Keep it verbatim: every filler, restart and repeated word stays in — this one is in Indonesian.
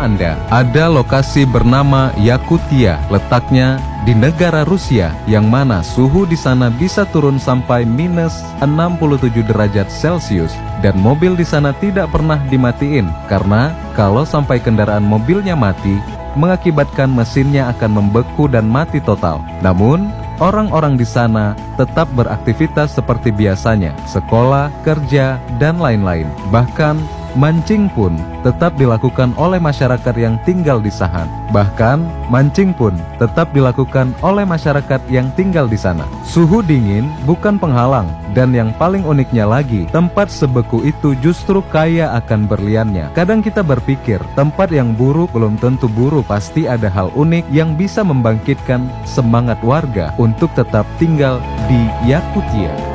Anda. Ada lokasi bernama Yakutia, letaknya di negara Rusia, yang mana suhu di sana bisa turun sampai minus enam puluh tujuh derajat Celcius, dan mobil di sana tidak pernah dimatiin, karena kalau sampai kendaraan mobilnya mati, mengakibatkan mesinnya akan membeku dan mati total. Namun, orang-orang di sana tetap beraktivitas seperti biasanya, sekolah, kerja, dan lain-lain. Bahkan, mancing pun tetap dilakukan oleh masyarakat yang tinggal di Sahan. Bahkan, mancing pun tetap dilakukan oleh masyarakat yang tinggal di sana. Suhu dingin bukan penghalang, dan yang paling uniknya lagi, tempat sebeku itu justru kaya akan berliannya. Kadang kita berpikir, tempat yang buruk belum tentu buruk, pasti ada hal unik yang bisa membangkitkan semangat warga untuk tetap tinggal di Yakutia.